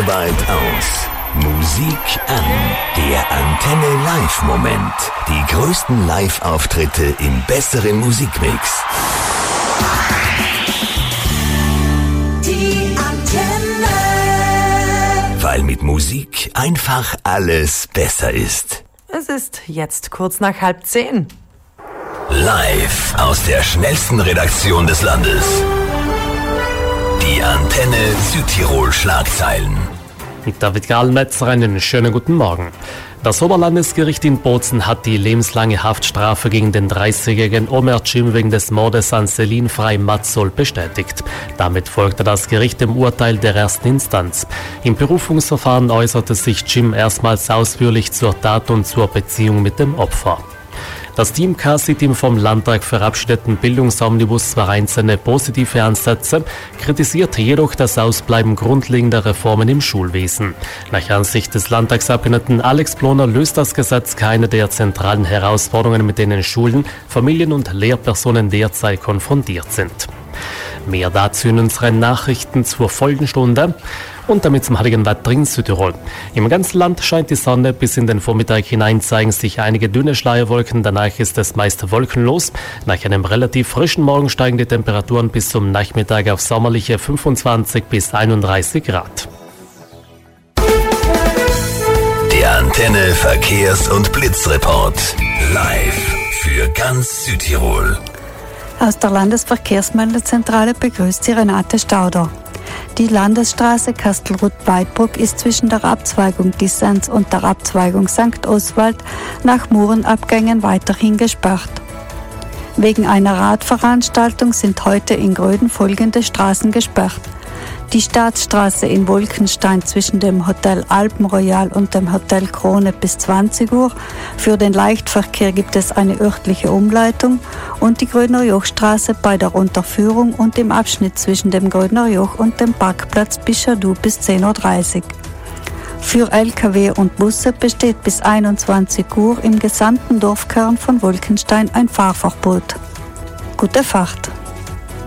Arbeit aus. Musik an. Der Antenne Live-Moment. Die größten Live-Auftritte im besseren Musikmix. Die Antenne. Weil mit Musik einfach alles besser ist. Es ist jetzt kurz nach 9:30. Live aus der schnellsten Redaktion des Landes. Die Antenne Südtirol Schlagzeilen. Mit David Gahlmetzer einen schönen guten Morgen. Das Oberlandesgericht in Bozen hat die lebenslange Haftstrafe gegen den 30-jährigen Omer Cim wegen des Mordes an Selin Frey Matzol bestätigt. Damit folgte das Gericht dem Urteil der ersten Instanz. Im Berufungsverfahren äußerte sich Cim erstmals ausführlich zur Tat und zur Beziehung mit dem Opfer. Das Team K sieht im vom Landtag verabschiedeten Bildungsomnibus zwar einzelne positive Ansätze, kritisiert jedoch das Ausbleiben grundlegender Reformen im Schulwesen. Nach Ansicht des Landtagsabgeordneten Alex Ploner löst das Gesetz keine der zentralen Herausforderungen, mit denen Schulen, Familien und Lehrpersonen derzeit konfrontiert sind. Mehr dazu in unseren Nachrichten zur folgenden Stunde. Und damit zum heutigen Wetter in Südtirol. Im ganzen Land scheint die Sonne, bis in den Vormittag hinein zeigen sich einige dünne Schleierwolken, danach ist es meist wolkenlos. Nach einem relativ frischen Morgen steigen die Temperaturen bis zum Nachmittag auf sommerliche 25 bis 31 Grad. Der Antenne Verkehrs- und Blitzreport. Live für ganz Südtirol. Aus der Landesverkehrsmeldezentrale begrüßt sie Renate Stauder. Die Landesstraße Kastelruth-Weidbruck ist zwischen der Abzweigung Dissens und der Abzweigung St. Oswald nach Murenabgängen weiterhin gesperrt. Wegen einer Radveranstaltung sind heute in Gröden folgende Straßen gesperrt. Die Staatsstraße in Wolkenstein zwischen dem Hotel Alpenroyal und dem Hotel Krone bis 20 Uhr. Für den Leichtverkehr gibt es eine örtliche Umleitung und die Grödner Jochstraße bei der Unterführung und im Abschnitt zwischen dem Grödner Joch und dem Parkplatz Bischadu bis 10:30 Uhr. Für Lkw und Busse besteht bis 21 Uhr im gesamten Dorfkern von Wolkenstein ein Fahrverbot. Gute Fahrt!